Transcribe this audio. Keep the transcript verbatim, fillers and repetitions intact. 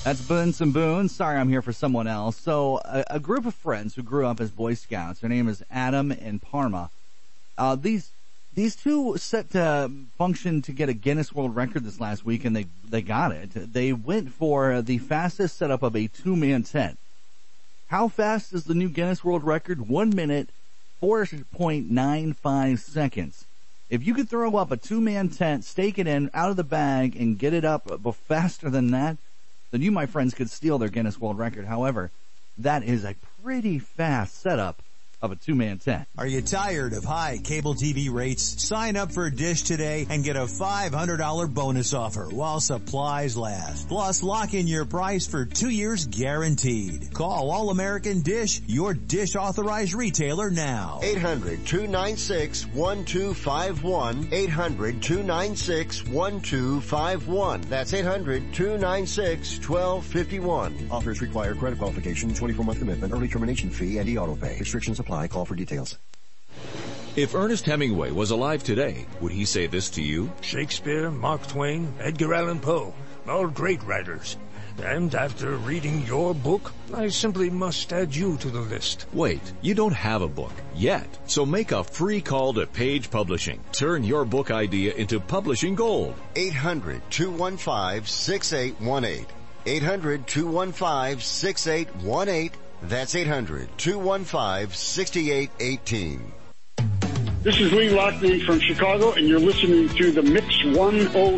That's Boons and Boons. Sorry, I'm here for someone else. So, a, a group of friends who grew up as Boy Scouts. Their name is Adam and Parma. Uh, these these two set to function to get a Guinness World Record this last week, and they they got it. They went for the fastest setup of a two-man tent. How fast is the new Guinness World Record? One minute, four point nine five seconds. If you could throw up a two-man tent, stake it in, out of the bag, and get it up faster than that, then you, my friends, could steal their Guinness World Record. However, that is a pretty fast setup of a two-man tent. Are you tired of high cable T V rates? Sign up for Dish today and get a five hundred dollars bonus offer while supplies last. Plus, lock in your price for two years guaranteed. Call All-American Dish, your Dish authorized retailer now. eight hundred, two nine six, one two five one. eight hundred, two nine six, one two five one. That's eight hundred, two nine six, one two five one. Offers require credit qualification, twenty-four month commitment, early termination fee, and e-auto pay. Restrictions apply. Call for details. If Ernest Hemingway was alive today, would he say this to you? Shakespeare, Mark Twain, Edgar Allan Poe, all great writers. And after reading your book, I simply must add you to the list. Wait, you don't have a book yet. So make a free call to Page Publishing. Turn your book idea into publishing gold. eight hundred, two one five, six eight one eight. eight hundred, two one five, six eight one eight. That's eight hundred, two one five, six eight one eight. This is Lee Lockney from Chicago, and you're listening to the Mix one oh